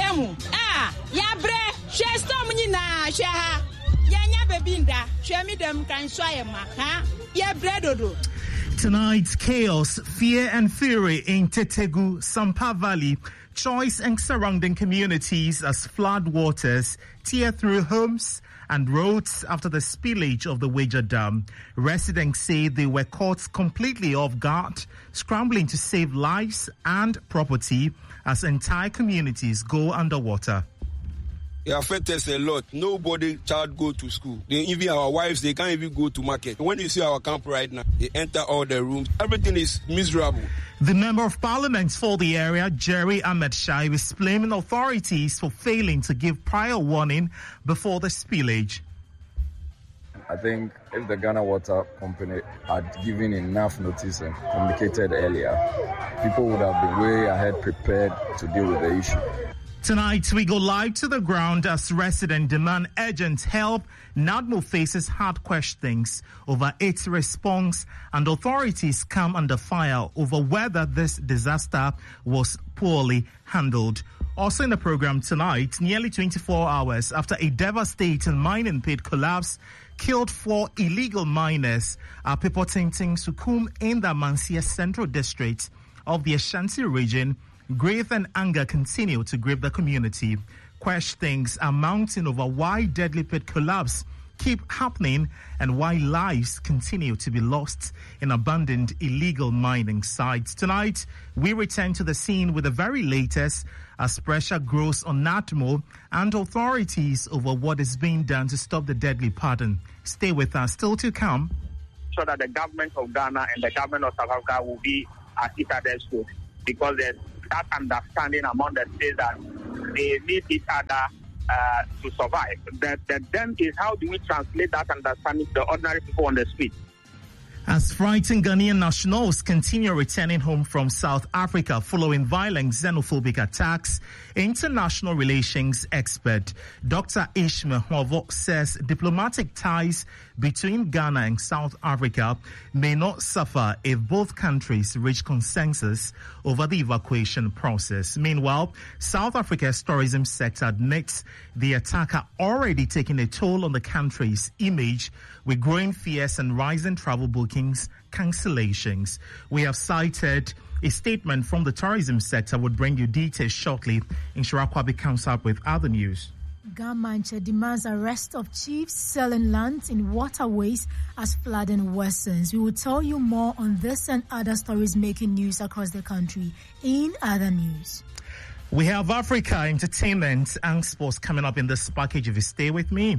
Shemu. Ya bre, she storm ni na she ha. Ya nya bebinda, she mi dem kan swaye ma, ha? Ya bre dodo. Tonight's chaos, fear and fury in Tetegu, Sampa Valley, Choice and surrounding communities as flood waters tear through homes and roads after the spillage of the Wager Dam. Residents say they were caught completely off guard, scrambling to save lives and property as entire communities go underwater. It affects us a lot. Nobody child go to school. Even our wives, they can't even go to market. When you see our camp right now, they enter all the rooms. Everything is miserable. The Member of Parliament for the area, Jerry Ahmed Shai, is blaming authorities for failing to give prior warning before the spillage. I think if the Ghana Water Company had given enough notice and communicated earlier, people would have been way ahead prepared to deal with the issue. Tonight, we go live to the ground as residents demand urgent help. NADMO faces hard questions over its response, and authorities come under fire over whether this disaster was poorly handled. Also in the program tonight, nearly 24 hours after a devastating mining pit collapse killed 4 illegal miners at Pipotinting Sukum in the Mansia Central District of the Ashanti region, grief and anger continue to grip the community. Questions are mounting over why deadly pit collapse keep happening and why lives continue to be lost in abandoned illegal mining sites. Tonight, we return to the scene with the very latest as pressure grows on NADMO and authorities over what is being done to stop the deadly pattern. Stay with us. Still to come. So that the government of Ghana and the government of South Africa will be at each other's throat, because there's that understanding among the states that they need each other to survive. The then is how do we translate that understanding to the ordinary people on the street? As frightened Ghanaian nationals continue returning home from South Africa following violent xenophobic attacks, international relations expert Dr. Ishmael Hovo says diplomatic ties between Ghana and South Africa may not suffer if both countries reach consensus over the evacuation process. Meanwhile, South Africa's tourism sector admits the attack are already taking a toll on the country's image, with growing fears and rising travel bookings cancellations. We have cited a statement from the tourism sector. Would bring you details shortly. Inshira Kwabi comes up with other news. Gamanche demands arrest of chiefs selling land in waterways as flooding worsens. We will tell you more on this and other stories making news across the country in other news. We have Africa, entertainment and sports coming up in this package if you stay with me.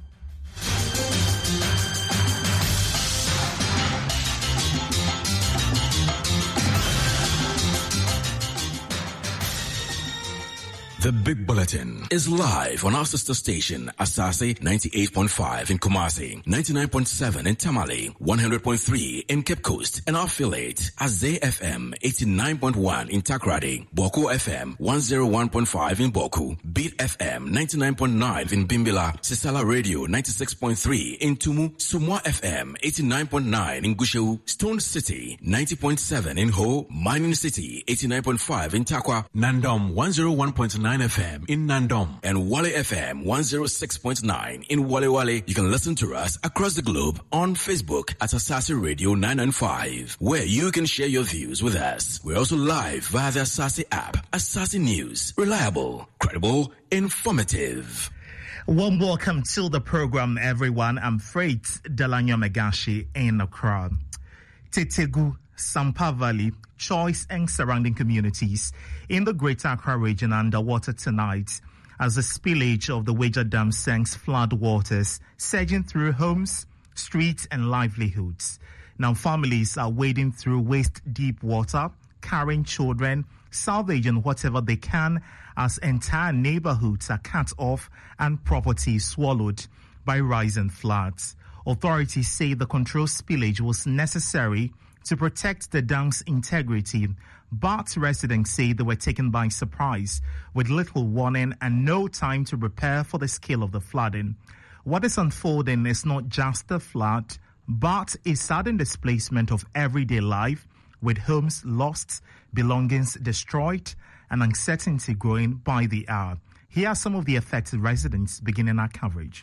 The Big Bulletin is live on our sister station, Asase 98.5 in Kumasi, 99.7 in Tamale, 100.3 in Cape Coast, and our affiliate, Azay FM 89.1 in Takrady, Boko FM 101.5 in Boku, Beat FM 99.9 in Bimbila, Sisala Radio 96.3 in Tumu, Sumwa FM 89.9 in Gushu, Stone City 90.7 in Ho, Mining City 89.5 in Takwa, Nandom 101.9 FM in Nandom, and Wale FM 106.9 in Wale Wale. You can listen to us across the globe on Facebook at Asase Radio 995, where you can share your views with us. We're also live via the Asase app. Asase News, reliable, credible, informative. Warm welcome to the program, everyone. I'm Freight Delanyo Megashi in Accra. Tetegu, Sampa Valley, Choice and surrounding communities in the Greater Accra region underwater tonight as the spillage of the Wager Dam sends flood waters surging through homes, streets and livelihoods. Now families are wading through waist-deep water, carrying children, salvaging whatever they can as entire neighborhoods are cut off and property swallowed by rising floods. Authorities say the controlled spillage was necessary to protect the dam's integrity, but residents say they were taken by surprise with little warning and no time to prepare for the scale of the flooding. What is unfolding is not just a flood, but a sudden displacement of everyday life, with homes lost, belongings destroyed, and uncertainty growing by the hour. Here are some of the affected residents beginning our coverage.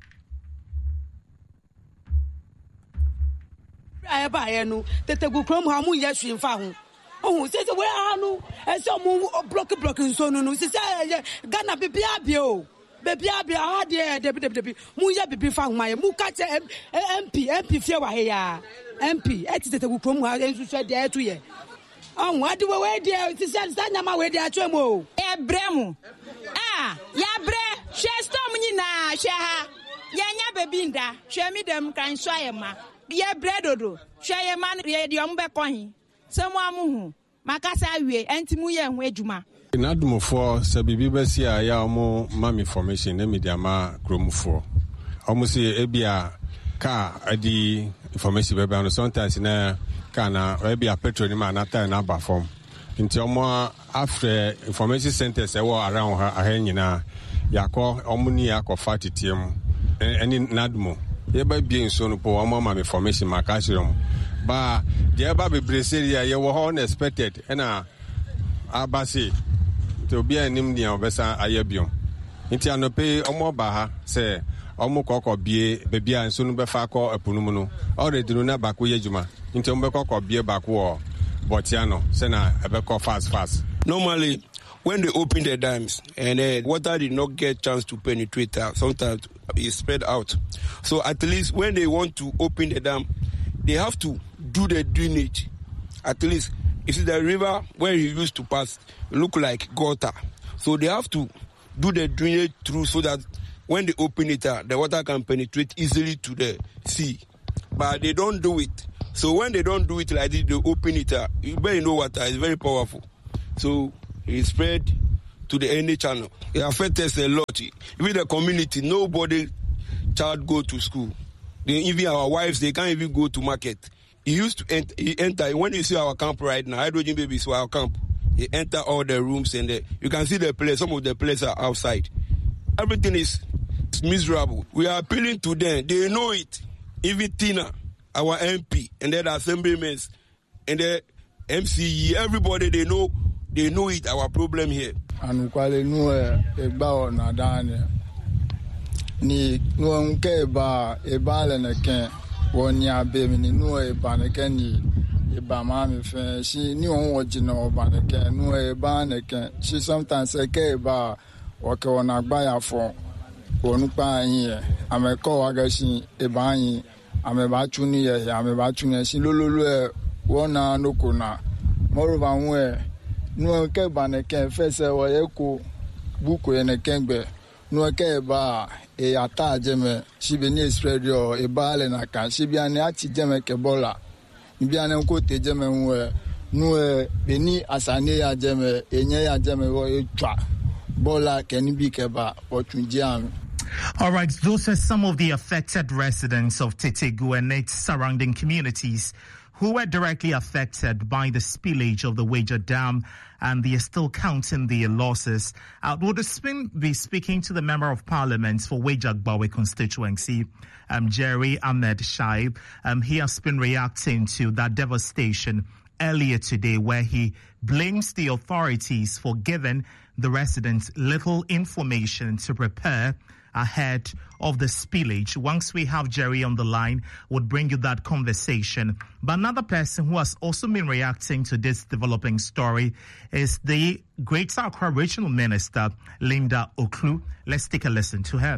Oh, says where are no, and some blocking so no, says Ghana be Biabio, baby Abia, dear, Debbie, Muya be found my Mukata MP, Fiawa here, MP, exited the Wukum, and you said there to ye. Oh, what do we dear? It is Sanama where they are tremo. Bremu. Ah, Yabre, Shestomina, Shaha, Yanya Bebinda, Shemidem can swayema, Yabredodo, Shayaman, Yadiumbe Coin. Someone Makasa we Antimuya and Wejuma. Nadumo for Sabibi Bessia, Yamo, Mammy formation, Nemidiama, Chrome 4. Almost a Ebia car, the information web, sometimes in a Kana, Ebia petrol, Nata and Abba form. Until more after information centers around her, Ahenina, Yako, Omuni Yako Fati Tium, any Nadmo. Hereby being so poor, Mammy formation, Macasium. But the Ababi Brasilia, you were unexpected, and Abasi to be an Indian Bessa Ayabium. Intiano pay Omobaha, say, Omokoko be, baby, and soon Befako, a Punumuno, or the Duna Bakuyajuma, into Mbeko be Bakwa, Botiano, Sena, Abeko fast. Normally, when they open the dams and water did not get chance to penetrate, sometimes it's spread out. So at least when they want to open the dam, they have to do the drainage. At least, you see the river where he used to pass look like gutter. So they have to do the drainage through so that when they open it, the water can penetrate easily to the sea. But they don't do it. So when they don't do it like this, they open it. You better know water is very powerful. So it spread to the NA channel. It affects us a lot. Even the community, nobody child go to school. Even our wives, they can't even go to market. He used to enter, when you see our camp right now, hydrogen babies for our camp, he enter all the rooms and you can see the place, some of the places are outside. Everything is miserable. We are appealing to them. They know it. Even Tina, our MP, and then the assemblymen, and the MCE, everybody, they know it, our problem here. And we know about Nadania. Ni nuanke ba ebale na ken wonya be mi nu e ba na ken ni e ba ma mi fe si ni won woji na ba na ken nu e ba na ken si sometimes e ke ba o ke wona gba ya fo wonu pa yin e ame ko wa ga si e ba yin ame ba tu ni ye ame ba tu ni si lololo e wona no ko na mo ro ba won e nu ke ba na ken fe se wo ye ko buku e na ken gbe nu ke ba e ata jeme shibeni spreadio e bale na kan shibiane ati jeme ke bola biane ko te jeme nwe nu e beni asane ya jeme enye ya jeme wo e twa bola keni bi ke ba otunjiam. All right, those are some of the affected residents of Tetegu and its surrounding communities who were directly affected by the spillage of the Wager Dam, and they are still counting their losses. We'll be speaking to the Member of Parliament for Wejagbawe constituency, Jerry Ahmed Shaib. He has been reacting to that devastation earlier today, where he blames the authorities for giving the residents little information to prepare ahead of the spillage. Once we have Jerry on the line, we'll bring you that conversation. But another person who has also been reacting to this developing story is the Greater Accra Regional Minister, Linda Oklu. Let's take a listen to her.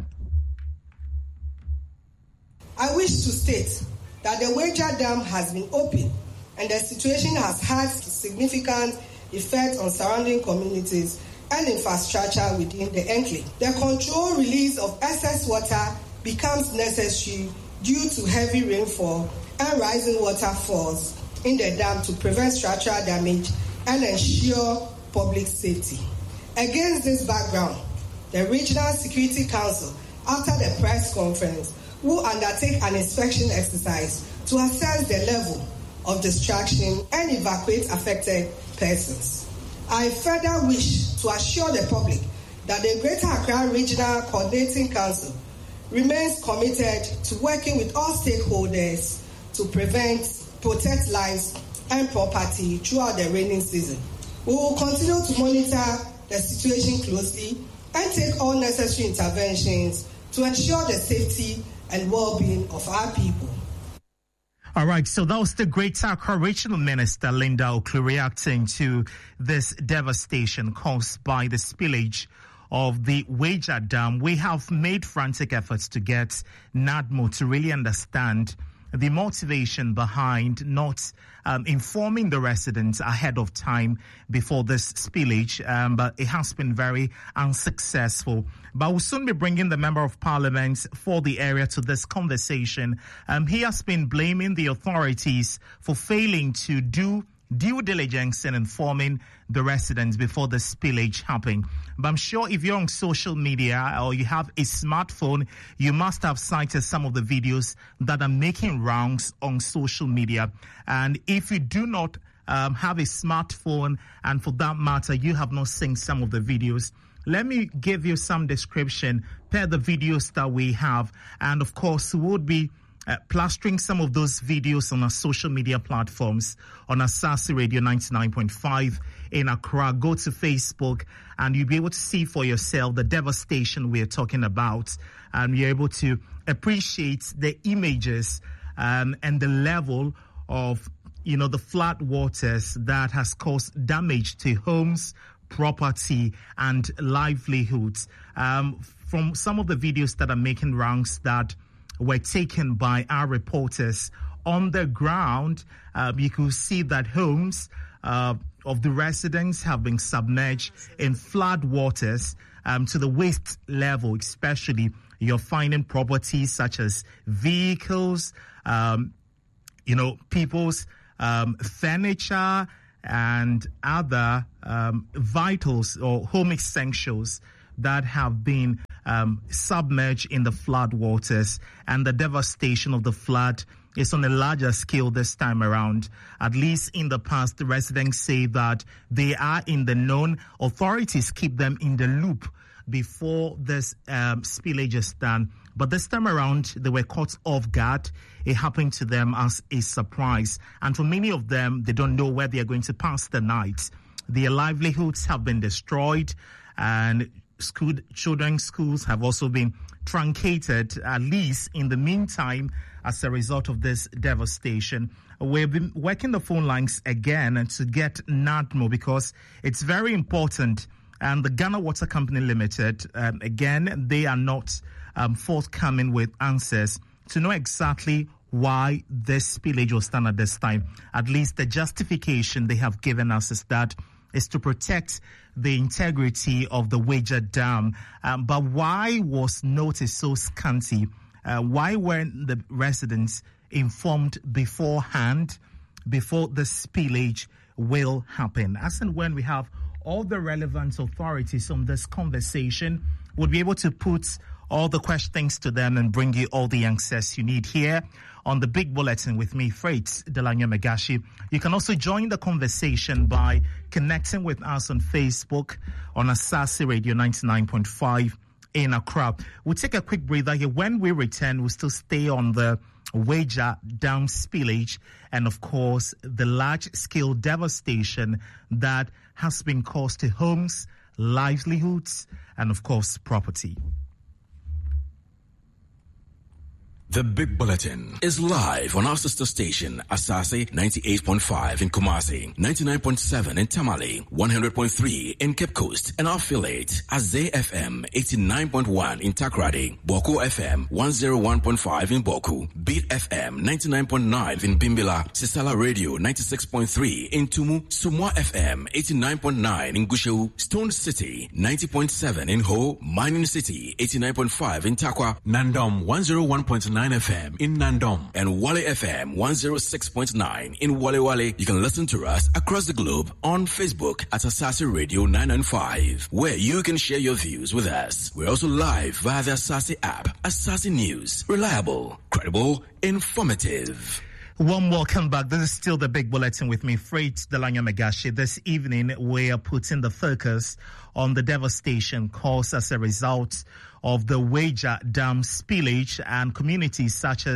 I wish to state that the Wager Dam has been opened and the situation has had significant effect on surrounding communities and infrastructure within the enclave. The controlled release of excess water becomes necessary due to heavy rainfall and rising waterfalls in the dam to prevent structural damage and ensure public safety. Against this background, the Regional Security Council, after the press conference, will undertake an inspection exercise to assess the level of destruction and evacuate affected persons. I further wish to assure the public that the Greater Accra Regional Coordinating Council remains committed to working with all stakeholders to protect lives and property throughout the rainy season. We will continue to monitor the situation closely and take all necessary interventions to ensure the safety and well-being of our people. All right, so that was the Greater Accra Regional Minister Linda Oku reacting to this devastation caused by the spillage of the Weija Dam. We have made frantic efforts to get NADMO to really understand the motivation behind not informing the residents ahead of time before this spillage, but it has been very unsuccessful. But we'll soon be bringing the Member of Parliament for the area to this conversation. He has been blaming the authorities for failing to do due diligence in informing the residents before the spillage happened. But I'm sure if you're on social media or you have a smartphone, you must have cited some of the videos that are making rounds on social media. And if you do not have a smartphone, and for that matter, you have not seen some of the videos, let me give you some description per the videos that we have. And of course, we would be plastering some of those videos on our social media platforms on Asase Radio 99.5 in Accra. Go to Facebook and you'll be able to see for yourself the devastation we're talking about. And you're able to appreciate the images and the level of, the flood waters that has caused damage to homes, property and livelihoods. From some of the videos that are making rounds that were taken by our reporters on the ground, you could see that homes of the residents have been submerged in flood waters to the waist level. Especially, you're finding properties such as vehicles, people's furniture and other vitals or home essentials that have been submerged in the flood waters. And the devastation of the flood is on a larger scale this time around. At least in the past, the residents say that they are in the known. Authorities keep them in the loop before this spillage is done. But this time around, they were caught off guard. It happened to them as a surprise. And for many of them, they don't know where they are going to pass the night. Their livelihoods have been destroyed, and children's schools have also been truncated, at least in the meantime, as a result of this devastation. We've been working the phone lines again to get NADMO because it's very important. And the Ghana Water Company Limited, again, they are not forthcoming with answers to know exactly why this spillage was done at this time. At least the justification they have given us is to protect the integrity of the Weija Dam. But why was notice so scanty? Why weren't the residents informed beforehand, before the spillage will happen? As and when we have all the relevant authorities on this conversation, we'll be able to put all the questions to them and bring you all the answers you need here on the Big Bulletin with me, Freight Delanyo Megashi. You can also join the conversation by connecting with us on Facebook on Asase Radio 99.5 in Accra. We'll take a quick breather here. When we return, we'll still stay on the Weija Dam spillage and, of course, the large-scale devastation that has been caused to homes, livelihoods, and, of course, property. The Big Bulletin is live on our sister station, Asase 98.5 in Kumasi, 99.7 in Tamale, 100.3 in Cape Coast, and our affiliate, Azay FM 89.1 in Takrady, Boko FM 101.5 in Boku, Beat FM 99.9 in Bimbila, Sisala Radio 96.3 in Tumu, Sumwa FM 89.9 in Gushewu, Stone City 90.7 in Ho, Mining City 89.5 in Takwa, Nandom 101.9 FM in Nandom, and Wale FM 106.9 in Wale Wale. You can listen to us across the globe on Facebook at Asase Radio 995, where you can share your views with us. We're also live via the Asase app. Asase News, reliable, credible, informative. Warm welcome back. This is still the Big Bulletin with me, Freight Delanyo Megashi. This evening, we are putting the focus on the devastation caused as a result of the Weija Dam spillage, and communities such as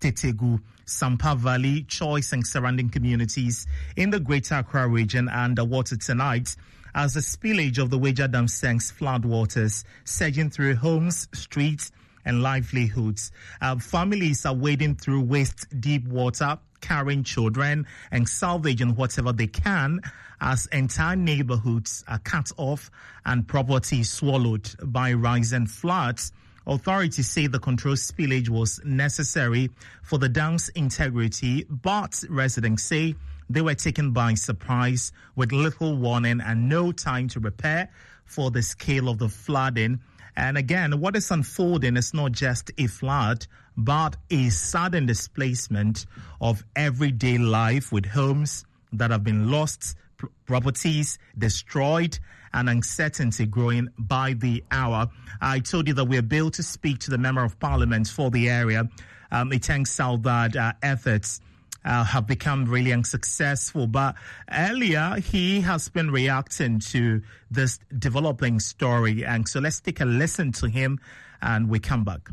Tetegu, Sampa Valley, Choice and surrounding communities in the Greater Accra region are underwater tonight as the spillage of the Weija Dam sinks floodwaters surging through homes, streets and livelihoods. Families are wading through waist-deep water, carrying children and salvaging whatever they can as entire neighborhoods are cut off and property swallowed by rising floods. Authorities say the controlled spillage was necessary for the dam's integrity, but residents say they were taken by surprise with little warning and no time to prepare for the scale of the flooding. And again, what is unfolding is not just a flood, but a sudden displacement of everyday life with homes that have been lost, properties destroyed, and uncertainty growing by the hour. I told you that we're able to speak to the Member of Parliament for the area. It turns out that efforts have become really unsuccessful. But earlier, he has been reacting to this developing story. And so let's take a listen to him and we come back.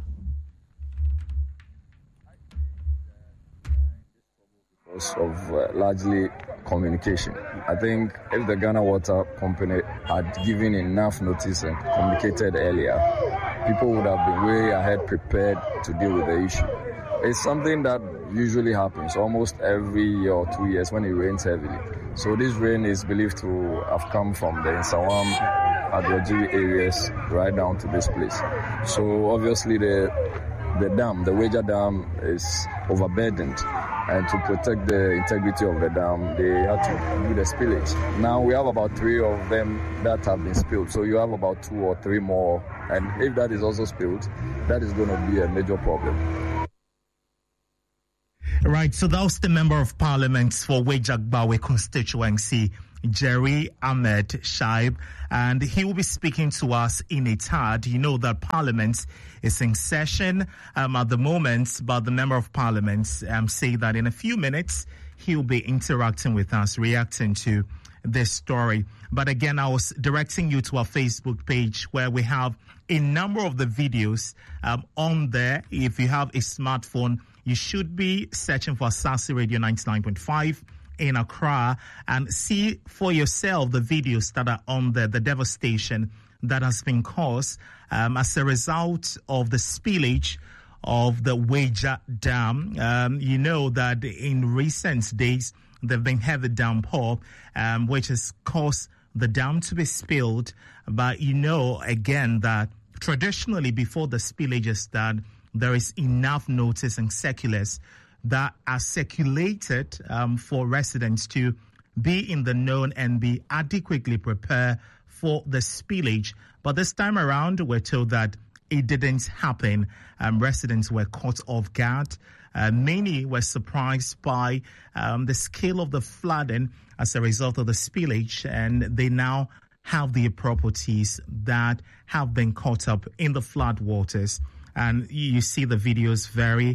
Because of largely communication. I think if the Ghana Water Company had given enough notice and communicated earlier, people would have been way ahead prepared to deal with the issue. It's something that usually happens almost every year or 2 years when it rains heavily. So this rain is believed to have come from the Nsawam, Adwajiri areas right down to this place. So obviously the dam, the Weija Dam, is overburdened. And to protect the integrity of the dam, they had to do the spillage. Now we have about 3 of them that have been spilled. So you have about 2 or 3 more. And if that is also spilled, that is going to be a major problem. Right, so that was the Member of Parliament for Weija-Gbawe constituency, Jerry Ahmed Shaib, and he will be speaking to us in a tad. You know that Parliament is in session at the moment, but the Member of Parliament say that in a few minutes he'll be interacting with us, reacting to this story. But again, I was directing you to our Facebook page where we have a number of the videos on there. If you have a smartphone, you should be searching for Asase Radio 99.5 in Accra and see for yourself the videos that are on there, the devastation that has been caused as a result of the spillage of the Weija Dam. You know that in recent days, there have been heavy downpour, which has caused the dam to be spilled. But you know, again, that traditionally before the spillages start, there is enough notice and circulars that are circulated for residents to be in the known and be adequately prepared for the spillage. But this time around, we're told that it didn't happen. Residents were caught off guard. Many were surprised by the scale of the flooding as a result of the spillage, and they now have their properties that have been caught up in the flood waters. And you see the videos very,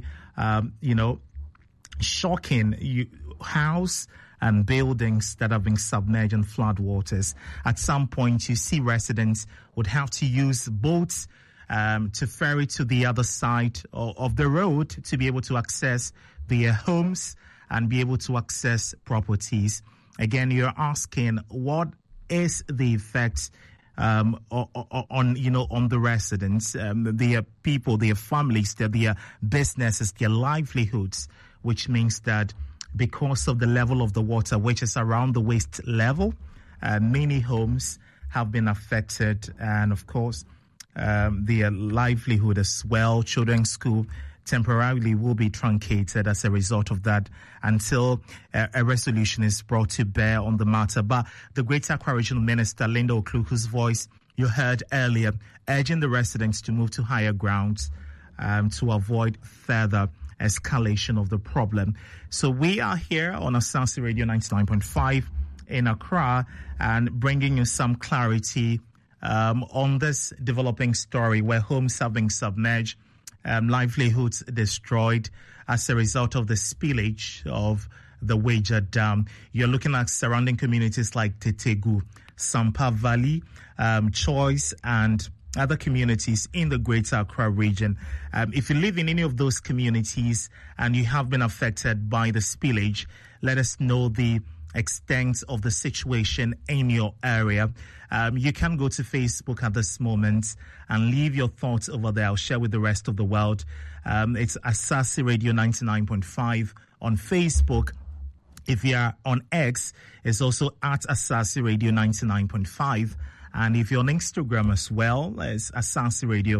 shocking. House and buildings that have been submerged in flood waters. At some point, you see residents would have to use boats to ferry to the other side of the road to be able to access their homes and be able to access properties. Again, you're asking, what is the effect on the residents, their people, their families, their businesses, their livelihoods, which means that because of the level of the water, which is around the waist level, many homes have been affected, and of course, their livelihood as well. Children's school temporarily will be truncated as a result of that until a resolution is brought to bear on the matter. But the Greater Accra Regional Minister, Linda Okluk, whose voice you heard earlier, urging the residents to move to higher grounds to avoid further escalation of the problem. So we are here on Asase Radio 99.5 in Accra and bringing you some clarity on this developing story where homes have been submerged, livelihoods destroyed as a result of the spillage of the Weija Dam. You're looking at surrounding communities like Tetegu, Sampa Valley, Choice and other communities in the Greater Accra region. If you live in any of those communities and you have been affected by the spillage, let us know the extent of the situation in your area. You can go to Facebook at this moment and leave your thoughts over there. I'll share with the rest of the world. It's Asase Radio 99.5 on Facebook. If you are on X, it's also at Asase Radio 99.5. And if you're on Instagram as well, it's Asase Radio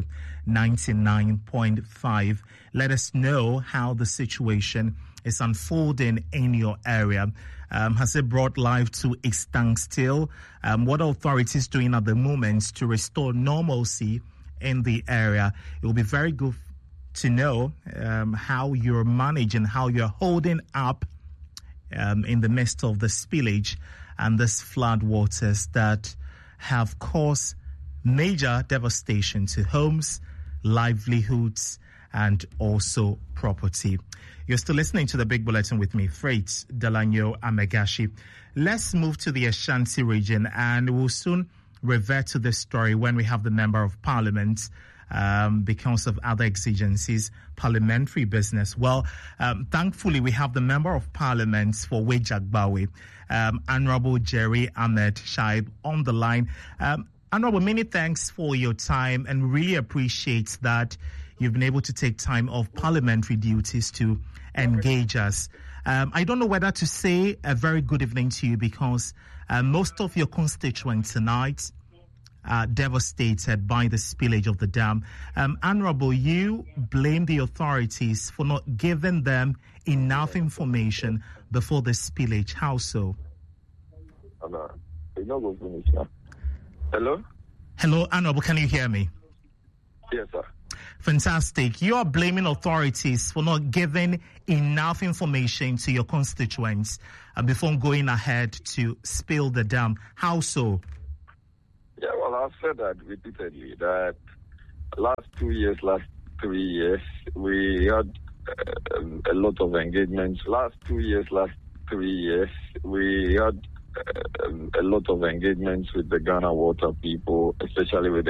99.5. Let us know how the situation is unfolding in your area. Has it brought life to a standstill? What are authorities doing at the moment to restore normalcy in the area? It will be very good to know how you're managing, how you're holding up in the midst of the spillage and this flood waters that have caused major devastation to homes, livelihoods, and also property. You're still listening to the Big Bulletin with me, Freight Delanyo Amegashi. Let's move to the Ashanti region, and we'll soon revert to this story when we have the Member of Parliament because of other exigencies, parliamentary business. Well, thankfully, we have the Member of Parliament for Wejagbawe, Honorable Jerry Ahmed Shaib, on the line. Honorable, many thanks for your time, and really appreciate that you've been able to take time off parliamentary duties to engage us. I don't know whether to say a very good evening to you because most of your constituents tonight are devastated by the spillage of the dam. Honorable, you blame the authorities for not giving them enough information before the spillage. How so? Hello? Hello, Honorable, can you hear me? Yes, sir. Fantastic. You are blaming authorities for not giving enough information to your constituents before going ahead to spill the dam. How so? Yeah, well, I've said that repeatedly, that last 2 years, last 3 years, we had a lot of engagements. Last 2 years, last 3 years, we had a lot of engagements with the Ghana Water people, especially with the